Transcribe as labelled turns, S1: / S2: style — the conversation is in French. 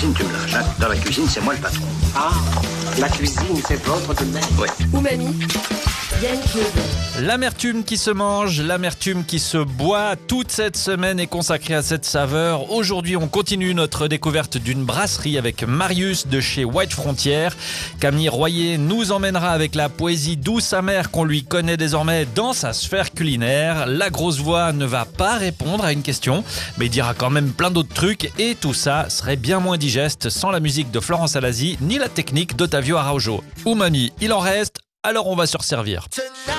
S1: cuisine, tu me lâches. Hein. Dans la cuisine, c'est moi le patron.
S2: Ah, la cuisine, c'est votre domaine.
S1: Oui.
S3: Umami, Yannick Neveu.
S4: L'amertume qui se mange, l'amertume qui se boit, toute cette semaine est consacrée à cette saveur. Aujourd'hui, on continue notre découverte d'une brasserie avec Marius de chez White Frontier. Camille Royer nous emmènera avec la poésie douce amère qu'on lui connaît désormais dans sa sphère culinaire. La grosse voix ne va pas répondre à une question, mais il dira quand même plein d'autres trucs et tout ça serait bien moins digeste sans la musique de Florence Alasi ni la technique d'Ottavio Araujo. Umami, il en reste, alors on va se resservir.